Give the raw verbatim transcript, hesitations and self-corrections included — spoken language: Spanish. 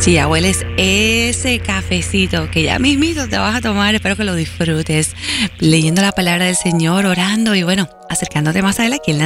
Sí, ya hueles ese cafecito que ya mismito te vas a tomar. Espero que lo disfrutes leyendo la palabra del Señor, orando y bueno, acercándote más a Él aquí en la